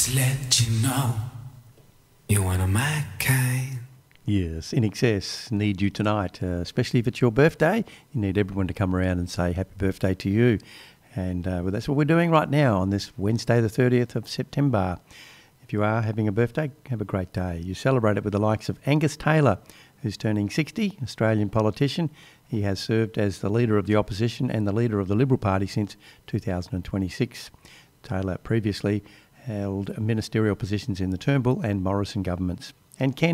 Just let you know you're one of my kind. Yes, In Excess need you tonight, especially if it's your birthday. You need everyone to come around and say happy birthday to you. And well, that's what we're doing right now on this Wednesday, the 30th of September. If you are having a birthday, have a great day. You celebrate it with the likes of Angus Taylor, who's turning 60, Australian politician. He has served as the leader of the opposition and the leader of the Liberal Party since 2026. Taylor previously held ministerial positions in the Turnbull and Morrison governments. And Ken